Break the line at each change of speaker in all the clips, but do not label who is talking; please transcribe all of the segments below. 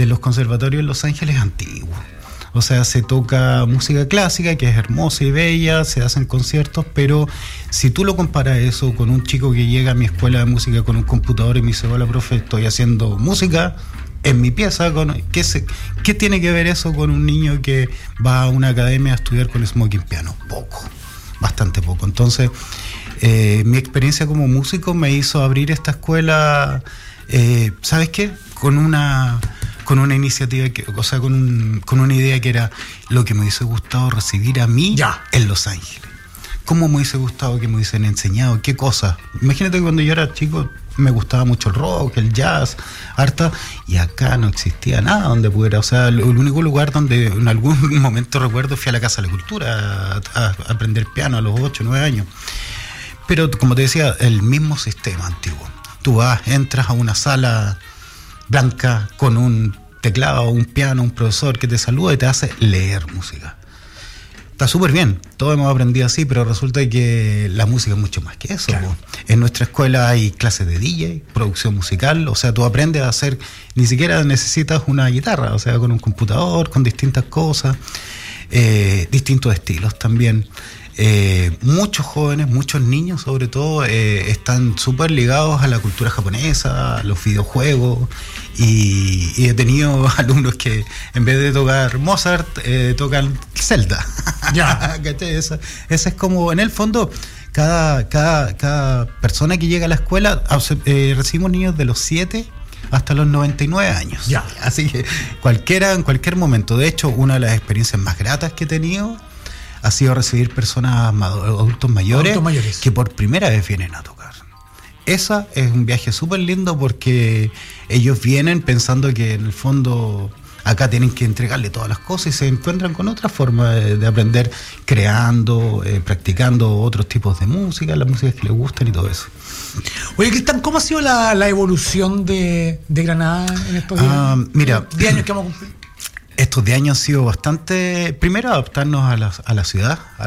de los conservatorios en Los Ángeles es antiguo. O sea, se toca música clásica, que es hermosa y bella, se hacen conciertos, pero si tú lo comparas eso con un chico que llega a mi escuela de música con un computador y me dice, hola, profe, estoy haciendo música en mi pieza, ¿qué tiene que ver eso con un niño que va a una academia a estudiar con smoking piano? Poco, bastante poco. Entonces, mi experiencia como músico me hizo abrir esta escuela, ¿sabes qué? Con una iniciativa, con una idea que era lo que me hubiese gustado recibir a mí en Los Ángeles. ¿Cómo me hubiese gustado que me hubiesen enseñado? ¿Qué cosas? Imagínate que cuando yo era chico me gustaba mucho el rock, el jazz, harta, y acá no existía nada donde pudiera. O sea, el único lugar donde en algún momento recuerdo fui a la Casa de la Cultura a aprender piano a los 8 o 9 años. Pero como te decía, el mismo sistema antiguo. Tú vas, entras a una sala blanca con un teclado, un piano, un profesor que te saluda y te hace leer música. Está súper bien, todos hemos aprendido así, pero resulta que la música es mucho más que eso. Claro. En nuestra escuela hay clases de DJ, producción musical, o sea, tú aprendes a hacer, ni siquiera necesitas una guitarra, o sea, con un computador, con distintas cosas, distintos estilos también. Muchos jóvenes, muchos niños sobre todo, están súper ligados a la cultura japonesa, a los videojuegos, y he tenido alumnos que en vez de tocar Mozart tocan Zelda. Esa es como, en el fondo, cada persona que llega a la escuela, recibimos niños de los 7 hasta los 99 años. Así que en cualquier momento. De hecho, una de las experiencias más gratas que he tenido ha sido recibir personas, adultos mayores que por primera vez vienen a tocar. Esa es un viaje súper lindo porque ellos vienen pensando que en el fondo acá tienen que entregarle todas las cosas y se encuentran con otra forma de aprender, creando, practicando otros tipos de música, las músicas que les gustan y todo eso.
Oye, Cristian, ¿cómo ha sido la evolución de Granada en estos días?
Mira,
10 años que vamos a cumplir.
Estos 10 años han sido bastante, primero adaptarnos a la ciudad, a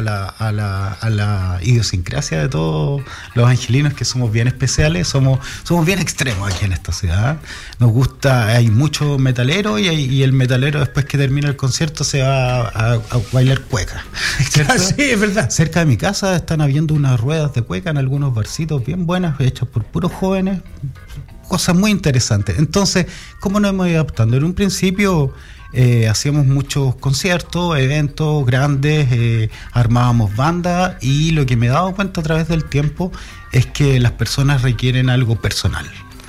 la idiosincrasia de todos los angelinos, que somos bien especiales, somos bien extremos aquí en esta ciudad. Nos gusta, hay mucho metalero y el metalero después que termina el concierto se va a bailar cueca.
Sí, es verdad.
Cerca de mi casa están habiendo unas ruedas de cueca en algunos barcitos bien buenas, hechas por puros jóvenes, cosas muy interesantes. Entonces, ¿cómo nos hemos ido adaptando? En un principio hacíamos muchos conciertos, eventos grandes, armábamos bandas, y lo que me he dado cuenta a través del tiempo es que las personas requieren algo personal,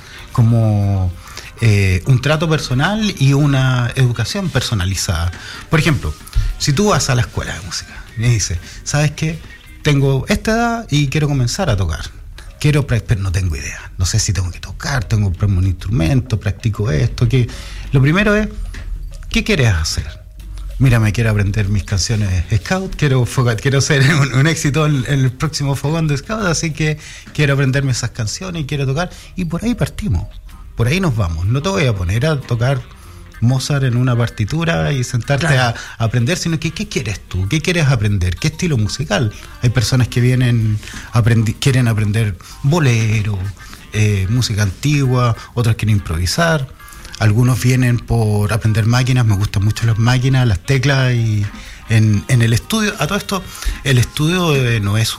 como un trato personal y una educación personalizada. Por ejemplo, si tú vas a la escuela de música y me dices, ¿sabes qué? Tengo esta edad y quiero comenzar a tocar. Pero no tengo idea. No sé si tengo que tocar, tengo que comprarme un instrumento, practico esto. Lo primero es, ¿qué quieres hacer? Mira, me quiero aprender mis canciones Scout, quiero ser un éxito en el próximo fogón de Scout, así que quiero aprenderme esas canciones y quiero tocar, y por ahí partimos, por ahí nos vamos. No te voy a poner a tocar Mozart en una partitura y sentarte a aprender, sino que ¿qué quieres tú? ¿Qué quieres aprender? ¿Qué estilo musical? Hay personas que quieren aprender bolero, música antigua, otros quieren improvisar. Algunos vienen por aprender máquinas, me gustan mucho las máquinas, las teclas, y en el estudio, a todo esto, el estudio no es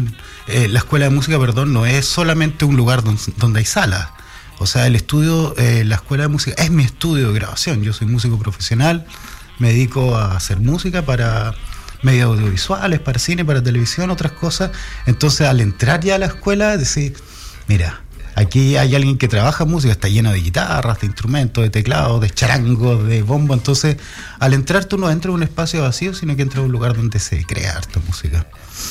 la escuela de música, no es solamente un lugar donde hay salas. O sea, el estudio, la escuela de música es mi estudio de grabación. Yo soy músico profesional, me dedico a hacer música para medios audiovisuales, para cine, para televisión, otras cosas. Entonces, al entrar ya a la escuela, decir, mira, aquí hay alguien que trabaja música, está lleno de guitarras, de instrumentos, de teclados, de charangos, de bombo. Entonces, al entrar tú no entras a un espacio vacío, sino que entras a un lugar donde se crea harta música.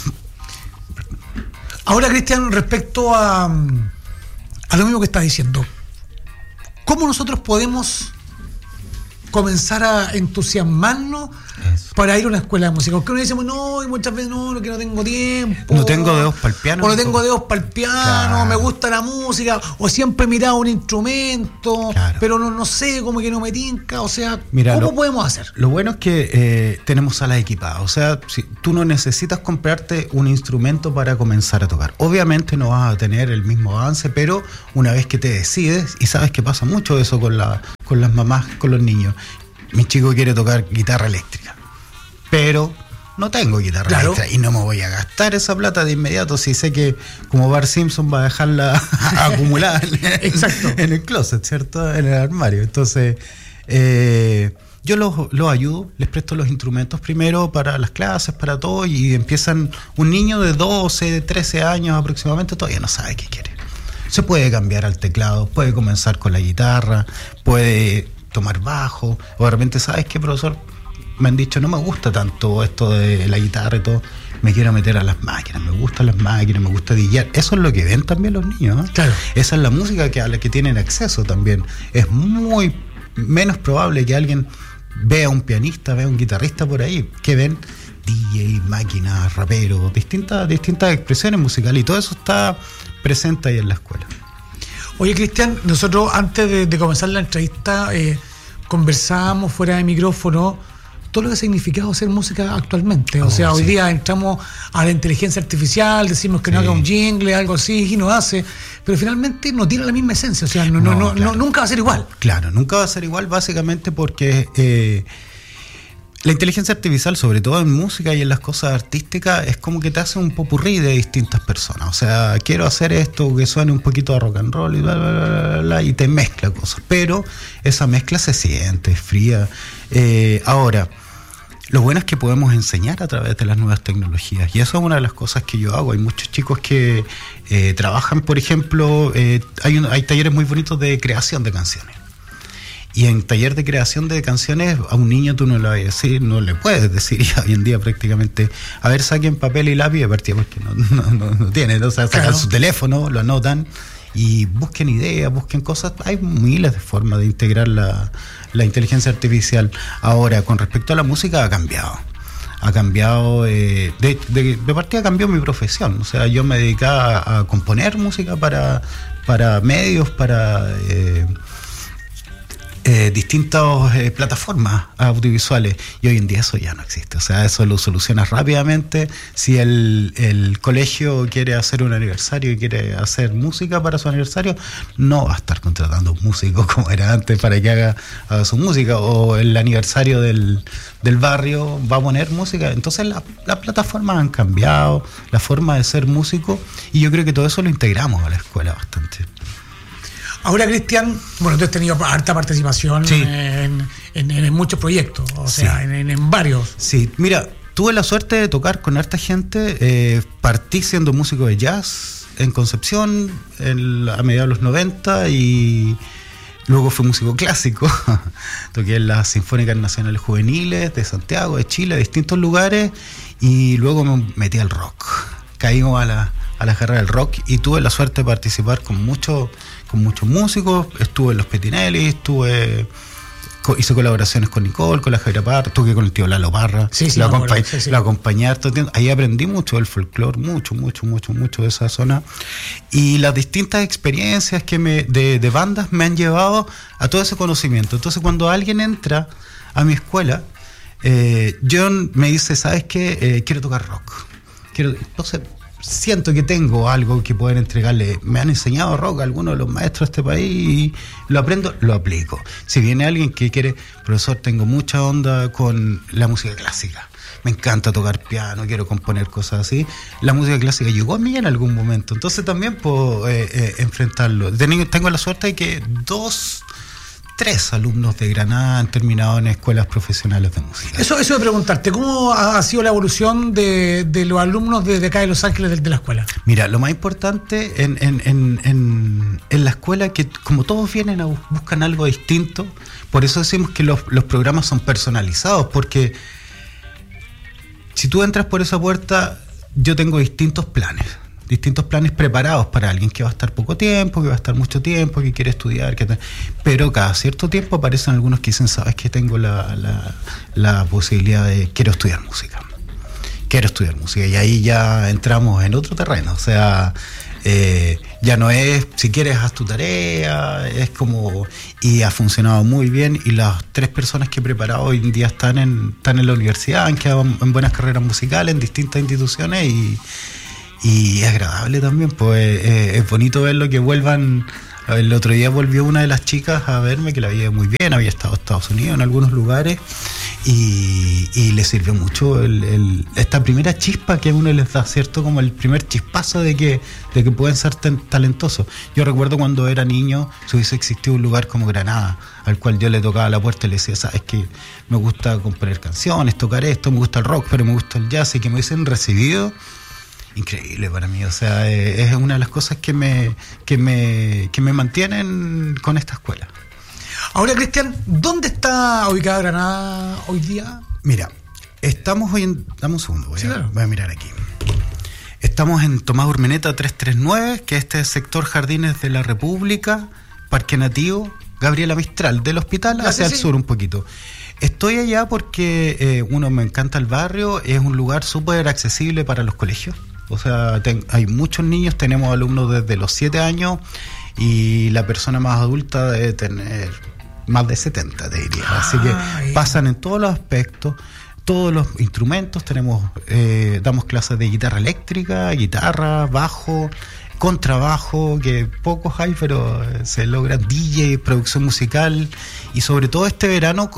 Ahora, Cristian, respecto a lo mismo que estás diciendo, ¿cómo nosotros podemos comenzar a entusiasmarnos para ir a una escuela de música? Porque uno dice, no, y muchas veces no, que no tengo tiempo.
No tengo dedos para el piano.
O no tengo dedos para el piano, claro. Me gusta la música, o siempre he mirado un instrumento, claro. Pero no sé, como que no me tinca, o sea, mira, ¿cómo podemos hacer?
Lo bueno es que tenemos salas equipadas, o sea, si tú no necesitas comprarte un instrumento para comenzar a tocar. Obviamente no vas a tener el mismo avance, pero una vez que te decides, y sabes que pasa mucho eso con las mamás, con los niños. Mi chico quiere tocar guitarra eléctrica, pero no tengo guitarra eléctrica y no me voy a gastar esa plata de inmediato si sé que como Bart Simpson va a dejarla acumulada en el closet, ¿cierto? En el armario. Entonces, yo los ayudo, les presto los instrumentos primero para las clases, para todo, y empiezan, un niño de 12, 13 años aproximadamente todavía no sabe qué quiere. Se puede cambiar al teclado, puede comenzar con la guitarra, puede tomar bajo, o de repente, ¿sabes qué, profesor? Me han dicho, no me gusta tanto esto de la guitarra y todo, me quiero meter a las máquinas, me gustan las máquinas, me gusta DJar. Eso es lo que ven también los niños, ¿no? Claro. Esa es la música a la que tienen acceso también. Es muy menos probable que alguien vea un pianista, vea un guitarrista por ahí, que ven DJ, máquinas, raperos, distintas expresiones musicales, y todo eso está presente ahí en la escuela.
Oye, Cristian, nosotros antes de comenzar la entrevista conversábamos fuera de micrófono todo lo que ha significado hacer música actualmente. O sea, hoy día entramos a la inteligencia artificial, decimos que no haga un jingle, algo así, y no hace, pero finalmente no tiene la misma esencia. O sea, claro. Nunca va a ser igual.
Claro, nunca va a ser igual, básicamente porque la inteligencia artificial, sobre todo en música y en las cosas artísticas, es como que te hace un popurrí de distintas personas. O sea, quiero hacer esto que suene un poquito a rock and roll y bla, bla, bla, bla, y te mezcla cosas. Pero esa mezcla se siente, es fría. Ahora, lo bueno es que podemos enseñar a través de las nuevas tecnologías, y eso es una de las cosas que yo hago. Hay muchos chicos que trabajan, por ejemplo, hay talleres muy bonitos de creación de canciones. Y en taller de creación de canciones, a un niño tú no le vas a decir, no le puedes decir ya hoy en día prácticamente, a ver, saquen papel y lápiz, de partida, porque no tienen, o sea, sacan su teléfono, lo anotan y busquen ideas, busquen cosas. Hay miles de formas de integrar la inteligencia artificial. Ahora, con respecto a la música, ha cambiado, de partida cambió mi profesión. O sea, yo me dedicaba a componer música para medios, para distintas plataformas audiovisuales, y hoy en día eso ya no existe. O sea, eso lo solucionas rápidamente. Si el colegio quiere hacer un aniversario y quiere hacer música para su aniversario, no va a estar contratando músicos como era antes para que haga su música, o el aniversario del barrio va a poner música. Entonces las plataformas han cambiado, la forma de ser músico, y yo creo que todo eso lo integramos a la escuela bastante.
Ahora, Cristian, bueno, tú has tenido harta participación en muchos proyectos, o sea, en varios.
Sí, mira, tuve la suerte de tocar con harta gente. Partí siendo músico de jazz en Concepción a mediados de los 90, y luego fui músico clásico. Toqué en las Sinfónicas Nacionales Juveniles de Santiago, de Chile, de distintos lugares, y luego me metí al rock. Caímos a la carrera del rock, y tuve la suerte de participar con muchos músicos. Estuve en los Petinelli, hice colaboraciones con Nicole, con la Javiera Parra, estuve con el tío Lalo Parra, lo acompañé harto tiempo. Ahí aprendí mucho del folclore, mucho de esa zona, y las distintas experiencias de bandas me han llevado a todo ese conocimiento. Entonces, cuando alguien entra a mi escuela, John me dice, ¿sabes qué? Quiero tocar rock. Entonces, siento que tengo algo que poder entregarle. Me han enseñado rock algunos de los maestros de este país, y lo aprendo, lo aplico. Si viene alguien que quiere, profesor, tengo mucha onda con la música clásica, me encanta tocar piano, quiero componer cosas así, la música clásica llegó a mí en algún momento, entonces también puedo enfrentarlo. Tengo la suerte de que 3 alumnos de Granada han terminado en escuelas profesionales de música.
Eso de preguntarte, ¿cómo ha sido la evolución de los alumnos de acá de Los Ángeles de la escuela?
Mira, lo más importante en la escuela, que como todos vienen buscan algo distinto, por eso decimos que los programas son personalizados, porque si tú entras por esa puerta, yo tengo distintos planes. distintos planes preparados para alguien que va a estar poco tiempo, que va a estar mucho tiempo, que quiere estudiar, pero cada cierto tiempo aparecen algunos que dicen, sabes que tengo la posibilidad de quiero estudiar música, y ahí ya entramos en otro terreno, o sea, ya no es si quieres haz tu tarea, es como, y ha funcionado muy bien, y las 3 personas que he preparado hoy en día están en la universidad, han quedado en buenas carreras musicales en distintas instituciones, y es agradable también, pues es bonito verlo que vuelvan. El otro día volvió una de las chicas a verme, que la veía muy bien, había estado en Estados Unidos en algunos lugares, y le sirvió mucho esta primera chispa que a uno les da, ¿cierto? Como el primer chispazo de que pueden ser talentosos. Yo recuerdo cuando era niño, si hubiese existido un lugar como Granada, al cual yo le tocaba la puerta y le decía, sabes que me gusta componer canciones, tocar esto, me gusta el rock, pero me gusta el jazz, y que me hubiesen recibido, increíble para mí, o sea, es una de las cosas que me mantienen con esta escuela.
Ahora, Cristian, ¿dónde está ubicada Granada hoy día?
Mira, estamos hoy en... Dame un segundo, voy a mirar aquí. Estamos en Tomás Urmeneta 339, que este es sector Jardines de la República, Parque Nativo, Gabriela Mistral, del hospital hacia el sur un poquito. Estoy allá porque, me encanta el barrio, es un lugar súper accesible para los colegios. O sea, hay muchos niños, tenemos alumnos desde los 7 años, y la persona más adulta debe tener más de 70, te diría. Así que pasan en todos los aspectos, todos los instrumentos. Damos clases de guitarra eléctrica, guitarra, bajo, contrabajo, que pocos hay, pero se logra, DJ, producción musical, y sobre todo este verano,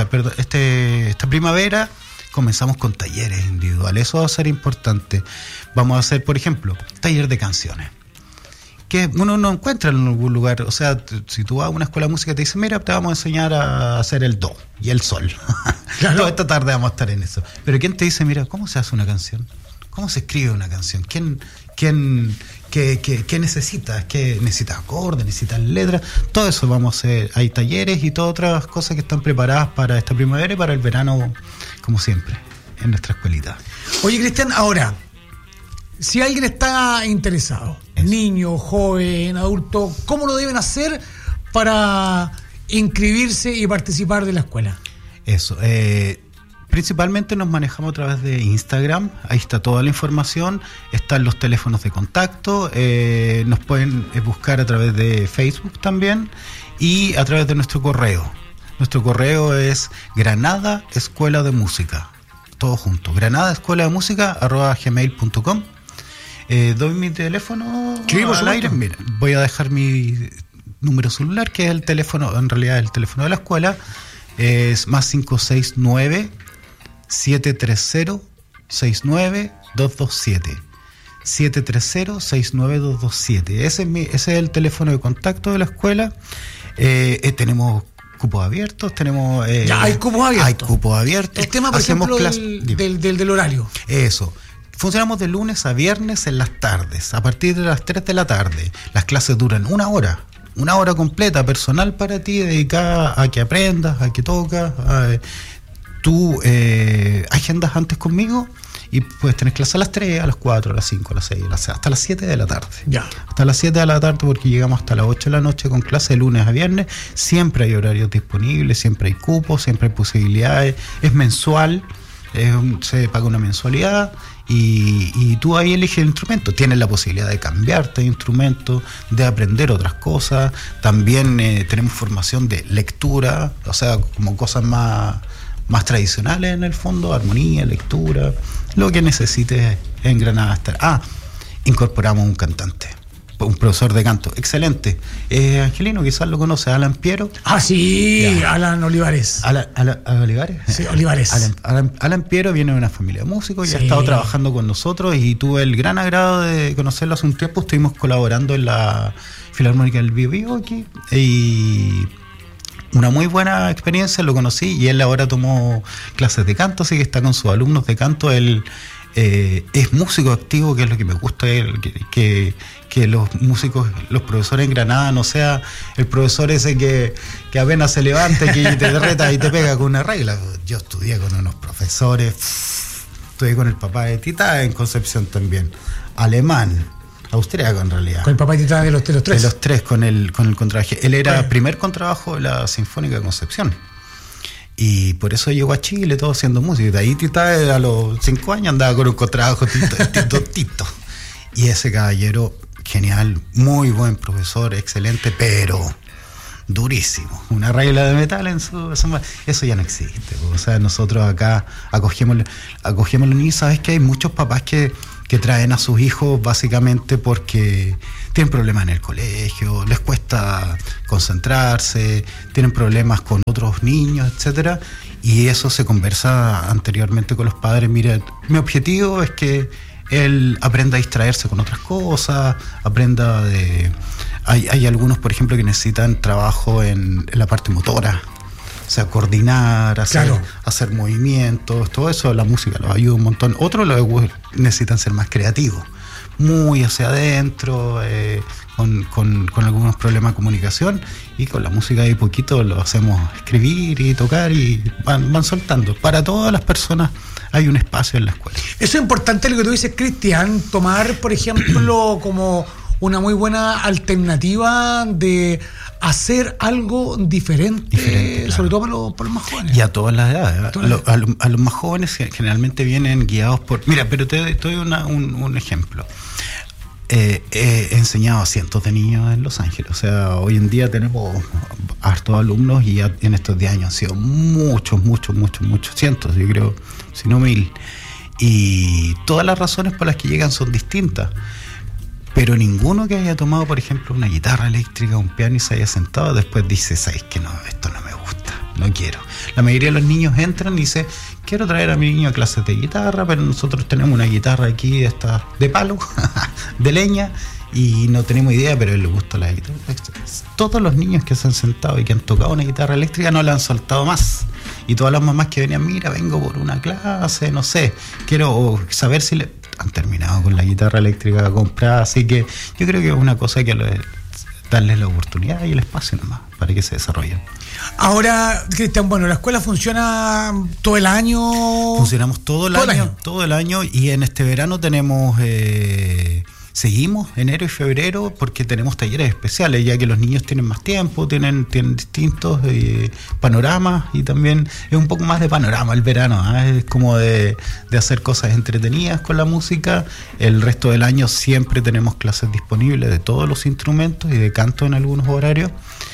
esta primavera, comenzamos con talleres individuales. Eso va a ser importante. Vamos a hacer, por ejemplo, taller de canciones, que uno no encuentra en algún lugar. O sea, si tú vas a una escuela de música y te dicen, mira, te vamos a enseñar a hacer el do y el sol. Claro. Toda esta tarde vamos a estar en eso. Pero ¿quién te dice, mira, cómo se hace una canción? ¿Cómo se escribe una canción? ¿Qué necesitas? ¿Qué necesitas? ¿Acordes? ¿Necesitas letras? Todo eso vamos a hacer. Hay talleres y todas otras cosas que están preparadas para esta primavera y para el verano, como siempre, en nuestra escuelita.
Oye, Cristian, ahora, si alguien está interesado, niño, joven, adulto, ¿cómo lo deben hacer para inscribirse y participar de la escuela?
Eso, principalmente nos manejamos a través de Instagram, ahí está toda la información, están los teléfonos de contacto, nos pueden buscar a través de Facebook también, y a través de nuestro correo. Nuestro correo es Granada Escuela de Música, todo junto, granadaescuelademusica@gmail.com. Doy mi teléfono al aire. Mira, voy a dejar mi número celular, que es el teléfono, en realidad el teléfono de la escuela, es más 569-730-69227. 730-69227. Ese es el teléfono de contacto de la escuela. Tenemos cupos abiertos,
ya hay cupos abiertos.
Hay cupos abiertos.
El tema, por ejemplo, del horario.
Eso. Funcionamos de lunes a viernes en las tardes, a partir de las 3 de la tarde. Las clases duran una hora completa, personal para ti, dedicada a que aprendas, a que tocas. Tú agendas antes conmigo y puedes tener clases a las 3, a las 4, a las 5, a las 6, hasta las 7 de la tarde.
Ya.
Hasta las 7 de la tarde, porque llegamos hasta las 8 de la noche con clases de lunes a viernes. Siempre hay horarios disponibles, siempre hay cupos, siempre hay posibilidades. Es mensual, se paga una mensualidad. Y tú ahí eliges el instrumento, tienes la posibilidad de cambiarte de instrumento, de aprender otras cosas. También tenemos formación de lectura, o sea, como cosas más tradicionales en el fondo, armonía, lectura, lo que necesites en Granada. Incorporamos un cantante, un profesor de canto, excelente, Angelino, quizás lo conoce, Alan Piero.
Sí, ya. Alan Olivares.
¿Olivares?
Sí, Olivares.
Alan Piero viene de una familia de músicos, y ha estado trabajando con nosotros, y tuve el gran agrado de conocerlo hace un tiempo. Estuvimos colaborando en la Filarmónica del Biobío aquí, y una muy buena experiencia, lo conocí, y él ahora tomó clases de canto, así que está con sus alumnos de canto. Él es músico activo, que es lo que me gusta, que los músicos, los profesores en Granada no sea el profesor ese que apenas se levanta, que te reta y te pega con una regla. Yo estudié con unos profesores, estudié con el papá de Tita en Concepción también, alemán, austriaco en realidad.
Con el papá de los tres.
De los tres, con el contrabajo. Él era primer contrabajo de la Sinfónica de Concepción. Y por eso llegó a Chile todo haciendo música. De ahí a los 5 años andaba con un contrabajo tito. Y ese caballero, genial, muy buen profesor, excelente, pero durísimo. Una regla de metal eso ya no existe. O sea, nosotros acá acogemos los niños. Sabes que hay muchos papás que traen a sus hijos básicamente porque tienen problemas en el colegio, les cuesta concentrarse, tienen problemas con otros niños, etcétera, y eso se conversa anteriormente con los padres. Mira, mi objetivo es que él aprenda a distraerse con otras cosas, aprenda de... Hay algunos, por ejemplo, que necesitan trabajo en la parte motora, o sea, coordinar, hacer movimientos, todo eso, la música los ayuda un montón. Otros necesitan ser más creativos, muy hacia adentro, con algunos problemas de comunicación, y con la música ahí poquito lo hacemos escribir y tocar y van soltando. Para todas las personas hay un espacio en la escuela. Eso es importante lo que tú dices, Cristian, tomar, por ejemplo, como una muy buena alternativa de hacer algo diferente, claro. Sobre todo para los más jóvenes. Y a todas las edades. A los más jóvenes generalmente vienen guiados por... Mira, pero te doy un ejemplo. He enseñado a cientos de niños en Los Ángeles. O sea, hoy en día tenemos hartos alumnos y ya en estos 10 años han sido muchos, cientos, yo creo, si no 1000. Y todas las razones por las que llegan son distintas. Pero ninguno que haya tomado, por ejemplo, una guitarra eléctrica, un piano y se haya sentado, después dice, ¿sabes qué? No, esto no me gusta, no quiero. La mayoría de los niños entran y dicen, quiero traer a mi niño a clases de guitarra, pero nosotros tenemos una guitarra aquí de palo, de leña, y no tenemos idea, pero a él le gusta la guitarra. Todos los niños que se han sentado y que han tocado una guitarra eléctrica no la han soltado más. Y todas las mamás que venían, mira, vengo por una clase, no sé, quiero saber si han terminado con la guitarra eléctrica comprada. Así que yo creo que es una cosa que darles la oportunidad y el espacio nomás para que se desarrollen. Ahora, Cristian, bueno, la escuela funciona todo el año. Funcionamos todo el año, y en este verano tenemos... seguimos enero y febrero porque tenemos talleres especiales, ya que los niños tienen más tiempo, tienen distintos panoramas, y también es un poco más de panorama el verano, es como de hacer cosas entretenidas con la música. El resto del año siempre tenemos clases disponibles de todos los instrumentos y de canto en algunos horarios.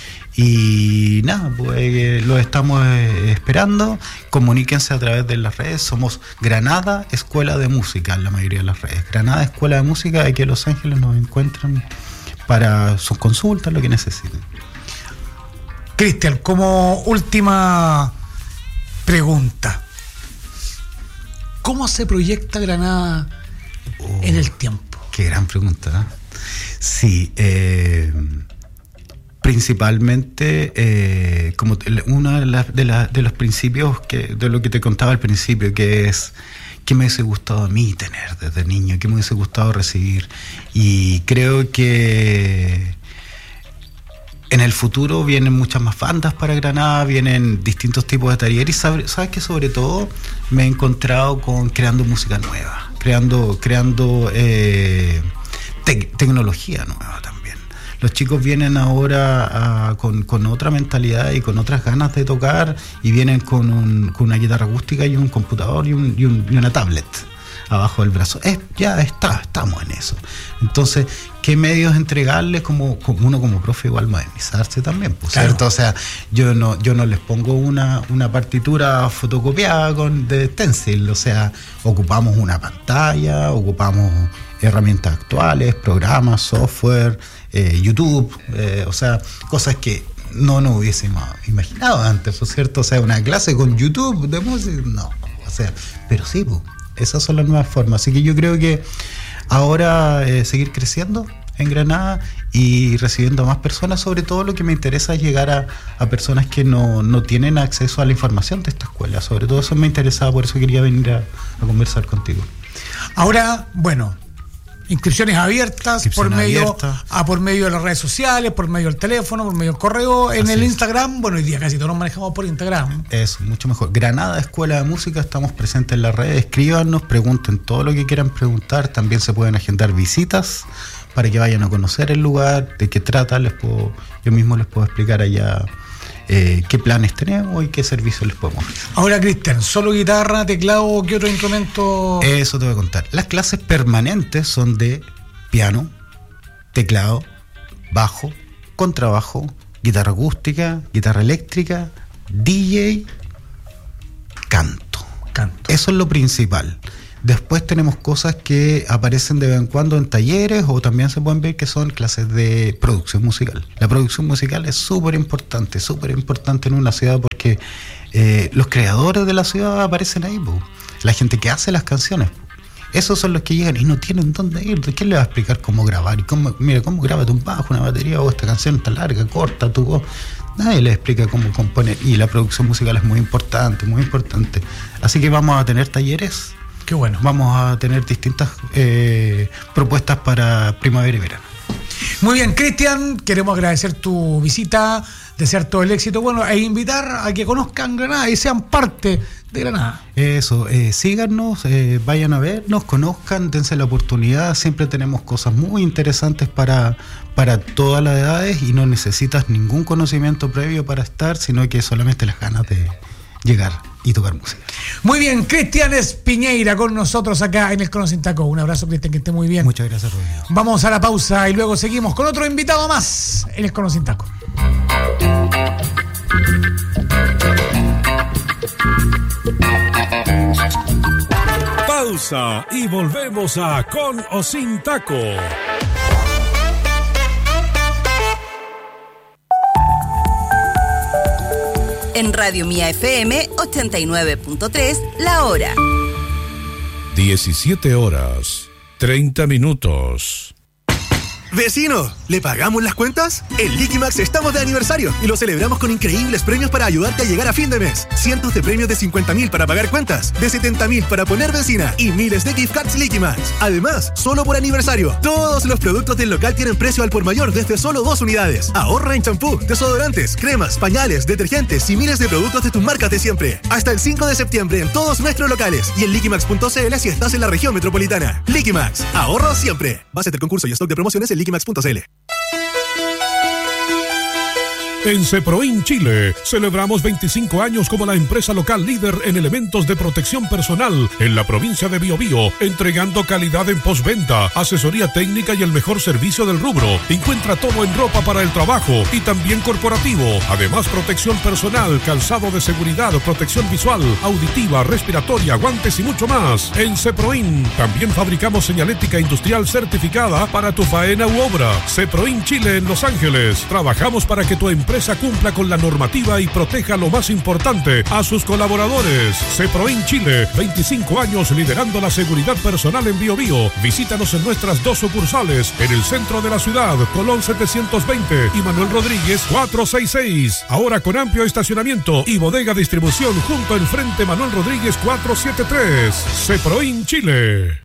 Y nada, pues los estamos esperando. Comuníquense a través de las redes. Somos Granada Escuela de Música en la mayoría de las redes. Granada Escuela de Música, aquí en Los Ángeles nos encuentran para sus consultas, lo que necesiten. Cristian, como última pregunta, ¿cómo se proyecta Granada en el tiempo? Qué gran pregunta, ¿eh? Sí, principalmente como uno de los principios de lo que te contaba al principio, que es qué me hubiese gustado a mí tener desde niño, qué me hubiese gustado recibir. Y creo que en el futuro vienen muchas más bandas para Granada, vienen distintos tipos de talleres, y sabes que sobre todo me he encontrado con creando música nueva, creando tecnología nueva también. Los chicos vienen ahora con otra mentalidad y con otras ganas de tocar, y vienen con una guitarra acústica y un computador y una tablet abajo del brazo. Estamos en eso. Entonces, ¿qué medios entregarles como uno como profe? Igual modernizarse también, pues, claro. ¿Cierto? O sea, yo no les pongo una partitura fotocopiada de stencil. O sea, ocupamos una pantalla, ocupamos herramientas actuales, programas, software, YouTube, o sea, cosas que no hubiésemos imaginado antes, ¿por cierto? O sea, una clase con YouTube de música, no, o sea, pero sí, pues, esas son las nuevas formas. Así que yo creo que ahora seguir creciendo en Granada y recibiendo a más personas. Sobre todo lo que me interesa es llegar a personas que no tienen acceso a la información de esta escuela. Sobre todo eso me interesaba, por eso quería venir a conversar contigo. Ahora, bueno, inscripciones abiertas por medio de las redes sociales, por medio del teléfono, por medio del correo, en el Instagram. Bueno, hoy día casi todos nos manejamos por Instagram. Eso, mucho mejor. Granada Escuela de Música, estamos presentes en las redes. Escríbanos, pregunten todo lo que quieran preguntar. También se pueden agendar visitas para que vayan a conocer el lugar, de qué trata. Yo mismo les puedo explicar allá qué planes tenemos y qué servicios les podemos ofrecer.
Ahora, Cristian, ¿solo guitarra, teclado, qué otro instrumento?
Eso te voy a contar. Las clases permanentes son de piano, teclado, bajo, contrabajo, guitarra acústica, guitarra eléctrica, DJ, canto. Eso es lo principal. Después tenemos cosas que aparecen de vez en cuando en talleres, o también se pueden ver que son clases de producción musical. La producción musical es súper importante en una ciudad, porque los creadores de la ciudad aparecen ahí, la gente que hace las canciones. Esos son los que llegan y no tienen dónde ir. ¿Quién le va a explicar cómo grabar? Y cómo grábate un bajo, una batería, esta canción está larga, corta, tu voz. Nadie les explica cómo componer. Y la producción musical es muy importante, muy importante. Así que vamos a tener talleres.
Qué bueno.
Vamos a tener distintas propuestas para primavera y verano.
Muy bien, Cristian, queremos agradecer tu visita, desear todo el éxito, e invitar a que conozcan Granada y sean parte de Granada.
Eso, síganos, vayan a vernos, conozcan, dense la oportunidad. Siempre tenemos cosas muy interesantes para todas las edades, y no necesitas ningún conocimiento previo para estar, sino que solamente las ganas de llegar y tocar música.
Muy bien, Cristian Espiñeira con nosotros acá en El Cono Sin Taco. Un abrazo, Cristian, que esté muy bien.
Muchas gracias, Rodrigo.
Vamos a la pausa y luego seguimos con otro invitado más en El Cono Sin Taco.
Pausa y volvemos a Con o Sin Taco.
En Radio Mía FM 89.3, la hora.
17:30.
¡Vecino! ¿Le pagamos las cuentas? En Liquimax estamos de aniversario y lo celebramos con increíbles premios para ayudarte a llegar a fin de mes. Cientos de premios de 50.000 para pagar cuentas, de 70.000 para poner benzina y miles de gift cards Liquimax. Además, solo por aniversario, todos los productos del local tienen precio al por mayor desde solo 2 unidades. Ahorra en champú, desodorantes, cremas, pañales, detergentes y miles de productos de tus marcas de siempre. Hasta el 5 de septiembre en todos nuestros locales y en liquimax.cl si estás en la región metropolitana. Liquimax, ahorro siempre. Base del concurso y stock de promociones en liquimax.cl.
En Ceproin Chile celebramos 25 años como la empresa local líder en elementos de protección personal en la provincia de Biobío, entregando calidad en postventa, asesoría técnica y el mejor servicio del rubro. Encuentra todo en ropa para el trabajo y también corporativo. Además, protección personal, calzado de seguridad, protección visual, auditiva, respiratoria, guantes y mucho más. En Ceproin también fabricamos señalética industrial certificada para tu faena u obra. Ceproin Chile en Los Ángeles. Trabajamos para que tu empresa cumpla con la normativa y proteja lo más importante, a sus colaboradores. Ceproin Chile, 25 años liderando la seguridad personal en Biobío. Visítanos en nuestras 2 sucursales, en el centro de la ciudad, Colón 720 y Manuel Rodríguez 466. Ahora con amplio estacionamiento y bodega distribución junto al frente Manuel Rodríguez 473. Ceproin Chile.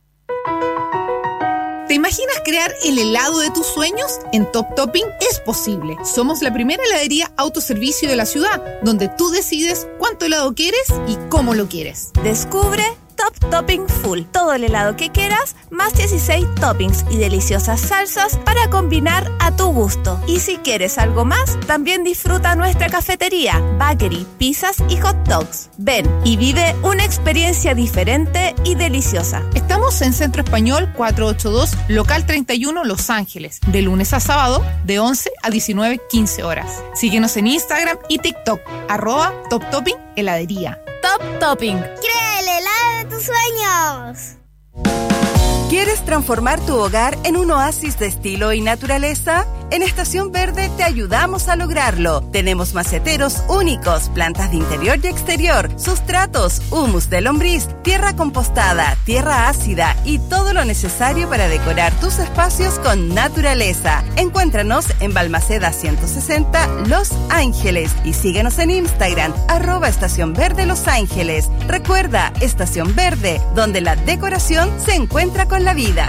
¿Te imaginas crear el helado de tus sueños? En Top Topping es posible. Somos la primera heladería autoservicio de la ciudad, donde tú decides cuánto helado quieres y cómo lo quieres.
Descubre Top Topping Full. Todo el helado que quieras, más 16 toppings y deliciosas salsas para combinar a tu gusto. Y si quieres algo más, también disfruta nuestra cafetería, bakery, pizzas y hot dogs. Ven y vive una experiencia diferente y deliciosa.
Estamos en Centro Español 482, local 31, Los Ángeles, de lunes a sábado, de 11 a 19:15 horas. Síguenos en Instagram y TikTok, @Top Topping Heladería.
Top Topping.
¡Crea el helado de tus sueños!
¿Quieres transformar tu hogar en un oasis de estilo y naturaleza? En Estación Verde te ayudamos a lograrlo. Tenemos maceteros únicos, plantas de interior y exterior, sustratos, humus de lombriz, tierra compostada, tierra ácida y todo lo necesario para decorar tus espacios con naturaleza. Encuéntranos en Balmaceda 160, Los Ángeles, y síguenos en Instagram, @Estación Verde Los Ángeles. Recuerda, Estación Verde, donde la decoración se encuentra con la vida.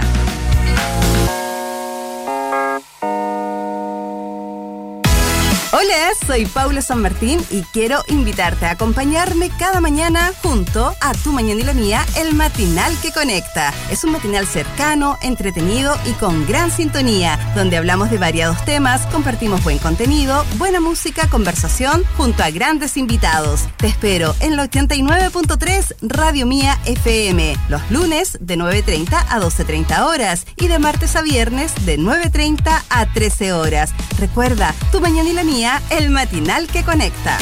Hola, soy Paula San Martín y quiero invitarte a acompañarme cada mañana junto a Tu Mañana y la Mía, el matinal que conecta. Es un matinal cercano, entretenido y con gran sintonía, donde hablamos de variados temas, compartimos buen contenido, buena música, conversación, junto a grandes invitados. Te espero en la 89.3 Radio Mía FM, los lunes de 9:30 a 12:30 horas y de martes a viernes de 9:30 a 13 horas. Recuerda, Tu Mañana y la Mía, el matinal que conecta.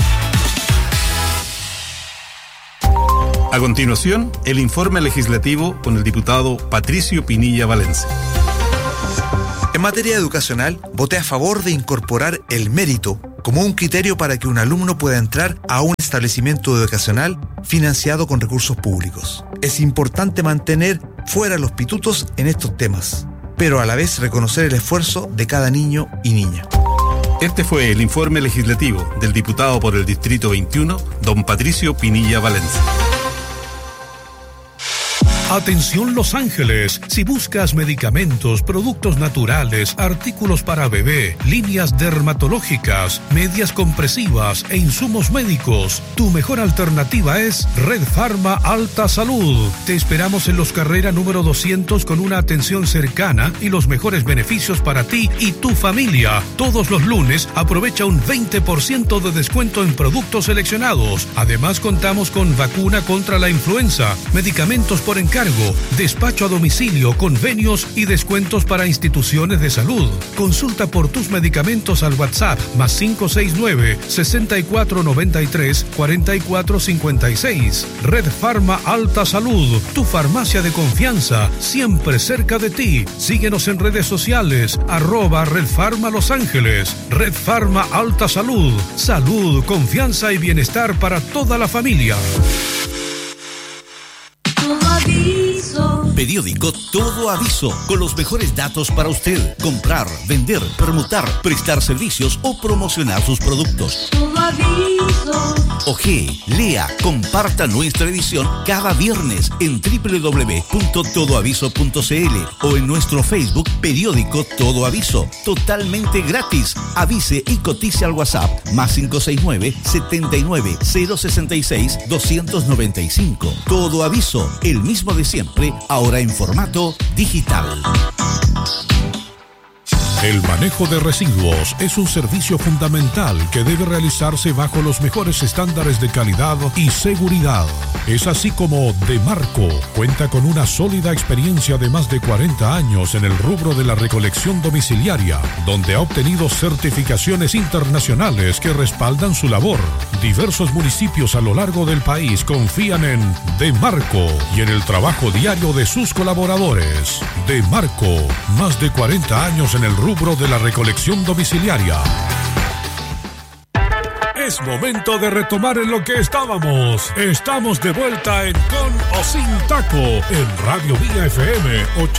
A continuación, el informe legislativo con el diputado Patricio Pinilla Valencia.
En materia educacional, voté a favor de incorporar el mérito como un criterio para que un alumno pueda entrar a un establecimiento educacional financiado con recursos públicos. Es importante mantener fuera los pitutos en estos temas, pero a la vez reconocer el esfuerzo de cada niño y niña.
Este fue el informe legislativo del diputado por el Distrito 21, don Patricio Pinilla Valencia.
Atención Los Ángeles, si buscas medicamentos, productos naturales, artículos para bebé, líneas dermatológicas, medias compresivas e insumos médicos, tu mejor alternativa es Red Pharma Alta Salud. Te esperamos en Los Carrera número 200 con una atención cercana y los mejores beneficios para ti y tu familia. Todos los lunes aprovecha un 20% de descuento en productos seleccionados. Además contamos con vacuna contra la influenza, medicamentos por encargo, despacho a domicilio, convenios y descuentos para instituciones de salud. Consulta por tus medicamentos al WhatsApp más 569-6493-4456. Red Pharma Alta Salud, tu farmacia de confianza, siempre cerca de ti. Síguenos en redes sociales, @Red Pharma Los Ángeles. Red Pharma Alta Salud, salud, confianza y bienestar para toda la familia.
Periódico Todo Aviso, con los mejores datos para usted. Comprar, vender, permutar, prestar servicios o promocionar sus productos. Todo Aviso. Oje, lea, comparta nuestra edición cada viernes en www.todoaviso.cl o en nuestro Facebook Periódico Todo Aviso. Totalmente gratis. Avise y cotice al WhatsApp más 569-79-066-295. Todo Aviso, el mismo de siempre, ahora en formato digital.
El manejo de residuos es un servicio fundamental que debe realizarse bajo los mejores estándares de calidad y seguridad. Es así como Demarco cuenta con una sólida experiencia de más de 40 años en el rubro de la recolección domiciliaria, donde ha obtenido certificaciones internacionales que respaldan su labor. Diversos municipios a lo largo del país confían en Demarco y en el trabajo diario de sus colaboradores. Demarco, más de 40 años en el rubro de la recolección domiciliaria. Es momento de retomar en lo que estábamos. Estamos de vuelta en Con o Sin Taco en Radio Vía FM